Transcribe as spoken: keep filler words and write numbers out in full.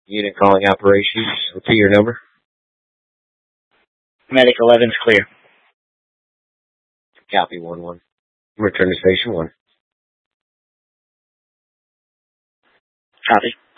Unit calling operations. Repeat your number. Medic eleven's clear. Copy one one. Return to station one. Copy.